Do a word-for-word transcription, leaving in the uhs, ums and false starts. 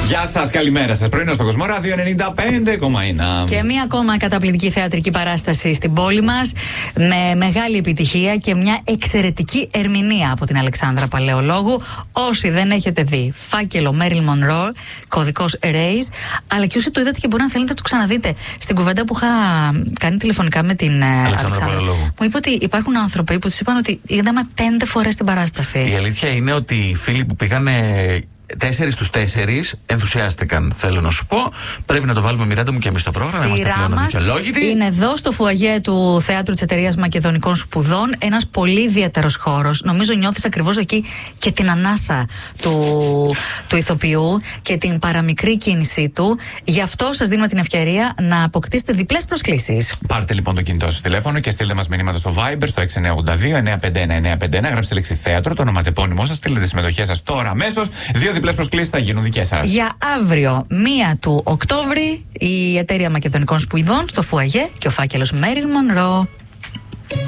Γεια σας, καλημέρα σας. Πρωινό στο Κοσμοράδιο ενενήντα πέντε κόμμα ένα. Και μία ακόμα καταπληκτική θεατρική παράσταση στην πόλη μας, με μεγάλη επιτυχία και μια εξαιρετική ερμηνεία από την Αλεξάνδρα Παλαιολόγου. Όσοι δεν έχετε δει, Φάκελο Μέριλ Μονρό, κωδικός Erase, αλλά και όσοι το είδατε και μπορεί να θέλετε να το ξαναδείτε. Στην κουβέντα που είχα κάνει τηλεφωνικά με την Αλεξάνδρα, Αλεξάνδρα μου είπε ότι υπάρχουν άνθρωποι που της είπαν ότι είδαμε πέντε φορές την παράσταση. Η αλήθεια είναι ότι οι φίλοι που πήγανε τέσσερις στους τέσσερις ενθουσιάστηκαν. Θέλω να σου πω, πρέπει να το βάλουμε, Μιράντα μου, και εμείς στο πρόγραμμα. Σειρά μας είναι εδώ στο φουαγέ του Θεάτρου της Εταιρείας Μακεδονικών Σπουδών. Ένας πολύ ιδιαίτερος χώρος. Νομίζω νιώθεις ακριβώς εκεί και την ανάσα του, του ηθοποιού και την παραμικρή κίνησή του. Γι' αυτό σας δίνουμε την ευκαιρία να αποκτήσετε διπλές προσκλήσεις. Πάρτε λοιπόν το κινητό σας τηλέφωνο και στείλτε μας μηνύματα στο Viber στο έξι εννιά οκτώ δύο εννιά πέντε ένα εννιά πέντε ένα. Γράψτε λέξη θέατρο, το ονοματεπώνυμό σας, στείλτε τη συμμετοχή σας τώρα αμέσως. Δύο διπλές προσκλήσεις θα γίνουν δικές σας. Για αύριο, μία του Οκτώβρη, η Εταιρεία Μακεδονικών Σπουδών στο φουαγέ και ο Φάκελος Μέριλ Μονρό.